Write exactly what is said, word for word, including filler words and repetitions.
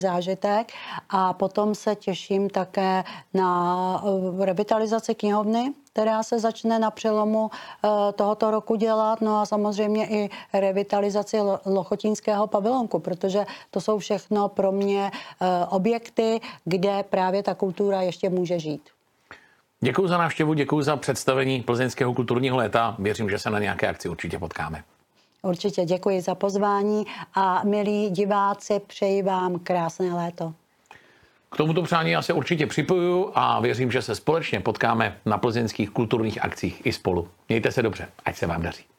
zážitek a potom se těším také na revitalizaci knihovny, která se začne na přelomu tohoto roku dělat, no a samozřejmě i revitalizaci Lochotínského pavilonku, protože to jsou všechno pro mě objekty, kde právě ta kultura ještě může žít. Děkuji za návštěvu, děkuji za představení Plzeňského kulturního léta. Věřím, že se na nějaké akci určitě potkáme. Určitě děkuji za pozvání a milí diváci, přeji vám krásné léto. K tomuto přání já se určitě připojuju a věřím, že se společně potkáme na plzeňských kulturních akcích i spolu. Mějte se dobře, ať se vám daří.